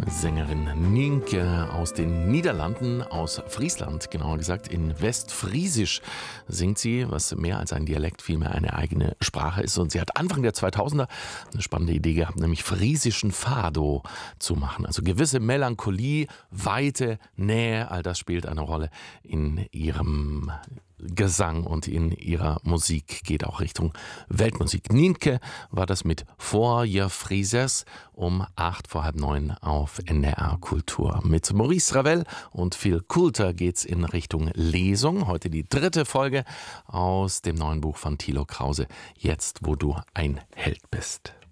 Sängerin Nienke aus den Niederlanden, aus Friesland, genauer gesagt in Westfriesisch singt sie, was mehr als ein Dialekt, vielmehr eine eigene Sprache ist. Und sie hat Anfang der 2000er eine spannende Idee gehabt, nämlich friesischen Fado zu machen. Also gewisse Melancholie, Weite, Nähe, all das spielt eine Rolle in ihrem Gesang und in ihrer Musik, geht auch Richtung Weltmusik. Nienke war das mit Vor je Friesers um 8 vor halb 9 auf NDR Kultur. Mit Maurice Ravel und Phil Coulter geht's in Richtung Lesung. Heute die 3. Folge aus dem neuen Buch von Thilo Krause, Jetzt, wo du ein Held bist.